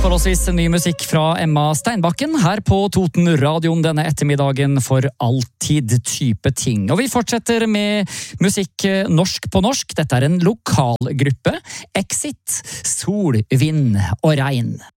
Forholdsvis ny musikk fra Emma Steinbakken her på Toten radioen denne ettermiddagen for alltid type ting. Og vi fortsetter med musikk norsk på norsk. Dette er en lokal gruppe. Exit, sol, vind og regn.